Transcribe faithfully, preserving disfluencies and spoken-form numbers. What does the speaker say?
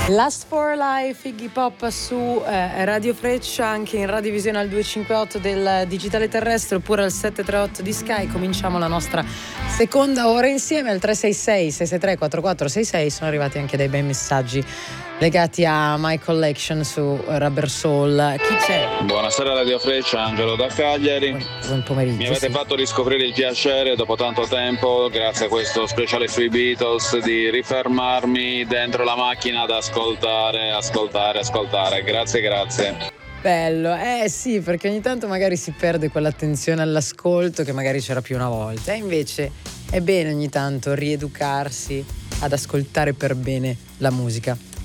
Last for Life, Iggy Pop su eh, Radio Freccia, anche in radiovisione al duecentocinquantotto del digitale terrestre oppure al settecentotrentotto di Sky. Cominciamo la nostra seconda ora insieme al tre sei sei sei sei tre quattro quattro sei sei. Sono arrivati anche dei bei messaggi legati a My Collection su Rubber Soul. Chi c'è? Buonasera Radio Freccia, Angelo da Cagliari. Buon pomeriggio. Mi avete sì. fatto riscoprire il piacere dopo tanto tempo, grazie a questo speciale sui Beatles, di rifermarmi dentro la macchina ad ascoltare, ascoltare, ascoltare. Grazie, grazie. Bello, eh sì, perché ogni tanto magari si perde quell'attenzione all'ascolto che magari c'era più una volta, e invece è bene ogni tanto rieducarsi ad ascoltare per bene la musica.